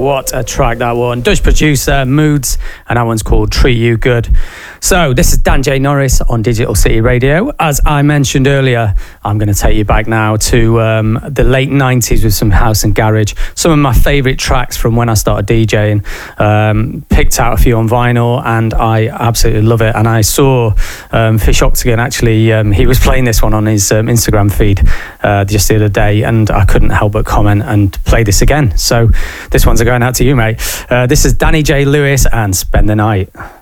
what a track that one. Dutch producer, Moods, and that one's called Treat You Good. So this is Dan J. Norris on Digital City Radio. As I mentioned earlier, I'm going to take you back now to the late 90s with some house and garage. Some of my favourite tracks from when I started DJing. Picked out a few on vinyl and I absolutely love it. And I saw Fish Octagon actually, he was playing this one on his Instagram feed just the other day, and I couldn't help but comment and play this again. So this one's going out to you, mate. This is Danny J. Lewis and Spend the Night.